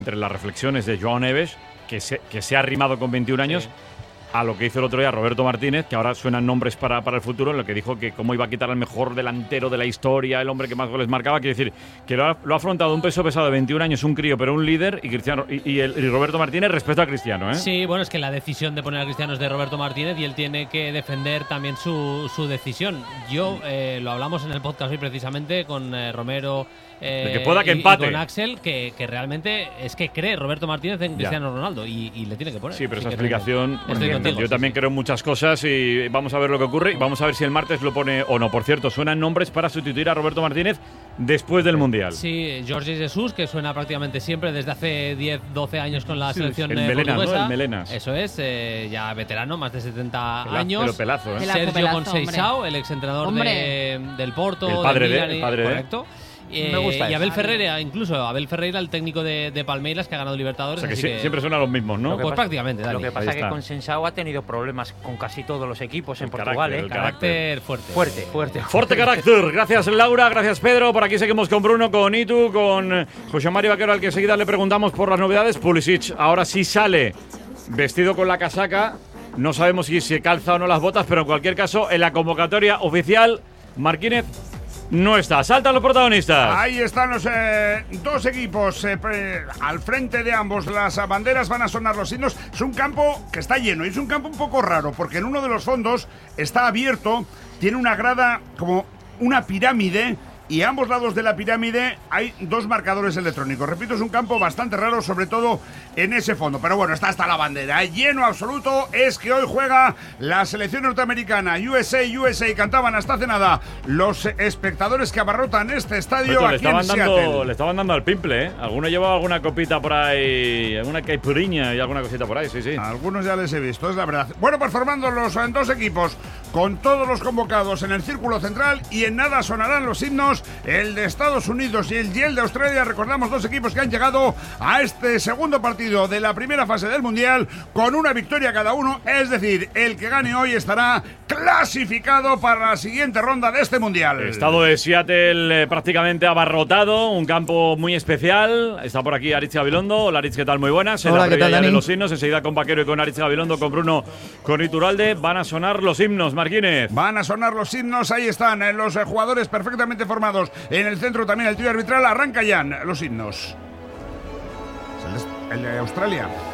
Entre las reflexiones de Joao Neves, que se ha arrimado con 21 años, a lo que hizo el otro día Roberto Martínez, que ahora suenan nombres para el futuro, en lo que dijo que cómo iba a quitar al mejor delantero de la historia, el hombre que más goles marcaba. Quiere decir que lo ha afrontado un peso pesado de 21 años, un crío, pero un líder, y Roberto Martínez respecto a Cristiano, ¿eh? Sí, bueno, es que la decisión de poner a Cristiano es de Roberto Martínez y él tiene que defender también su decisión. Yo, lo hablamos en el podcast hoy precisamente con Romero de que pueda que empate. Y con Axel, que realmente es que cree Roberto Martínez en Cristiano Ronaldo y le tiene que poner. Sí, pero esa explicación, yo también creo en muchas cosas y vamos a ver lo que ocurre y vamos a ver si el martes lo pone o no. Por cierto, suenan nombres para sustituir a Roberto Martínez después del Mundial. Sí, Jorge Jesús, que suena prácticamente siempre desde hace 10-12 años con la selección Melenas, portuguesa. ¿no? El Melenas. Eso es, ya veterano, más de 70 años. Pero pelazo, ¿eh? Sergio Conceição, el exentrenador del Porto, el padre del Milan, el padre correcto. Me gusta y eso. Abel Ferreira, incluso Abel Ferreira, el técnico de Palmeiras, que ha ganado Libertadores. O sea, que siempre suenan los mismos, ¿no? Pues prácticamente, Dani. Lo que pasa es que Conceição ha tenido problemas con casi todos los equipos en Portugal. El carácter fuerte. Fuerte carácter. Gracias, Laura. Gracias, Pedro. Por aquí seguimos con Bruno, con Itu, con José Mario Vaquero, al que enseguida le preguntamos por las novedades. Pulisic ahora sí sale vestido con la casaca. No sabemos si se calza o no las botas, pero en cualquier caso, en la convocatoria oficial, Marquínez no está. Saltan los protagonistas. Ahí están los dos equipos al frente de ambos. Las banderas, van a sonar los himnos. Es un campo que está lleno y es un campo un poco raro porque en uno de los fondos está abierto, tiene una grada como una pirámide y a ambos lados de la pirámide hay dos marcadores electrónicos. Repito, es un campo bastante raro, sobre todo en ese fondo. Pero bueno, está hasta la bandera. Lleno absoluto. Es que hoy juega la selección norteamericana. USA, cantaban hasta hace nada los espectadores que abarrotan este estadio aquí en Seattle. Le estaban dando al pimple, ¿eh? Alguno llevaba alguna copita por ahí, alguna caipuriña y alguna cosita por ahí, sí. Algunos ya les he visto, es la verdad. Bueno, pues formando los dos equipos, con todos los convocados en el círculo central, y en nada sonarán los himnos. El de Estados Unidos y el de Australia. Recordamos, dos equipos que han llegado a este segundo partido de la primera fase del Mundial con una victoria cada uno. Es decir, el que gane hoy estará clasificado para la siguiente ronda de este Mundial. Estado de Seattle prácticamente abarrotado, un campo muy especial. Está por aquí Aritz Gabilondo. Hola, Aritz, ¿qué tal? Muy buenas. Hola, ¿qué tal, Dani? De los himnos, enseguida con Vaquero y con Aritz Gabilondo, con Bruno, con Iturralde. Van a sonar los himnos, Marquínez. Van a sonar los himnos, ahí están los jugadores perfectamente formados. En el centro también el trío arbitral. Arranca ya los himnos. El de Australia.